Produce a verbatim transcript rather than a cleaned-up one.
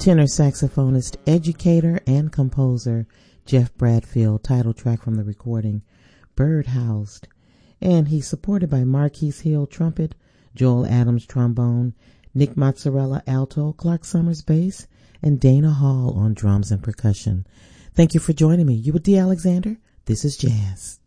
tenor saxophonist, educator, and composer Jeff Bradfield, title track from the recording, Birdhoused. And he's supported by Marquise Hill, trumpet, Joel Adams, trombone, Nick Mozzarella, alto, Clark Summers, bass, and Dana Hall on drums and percussion. Thank you for joining me. You with D. Alexander? This is Jazz.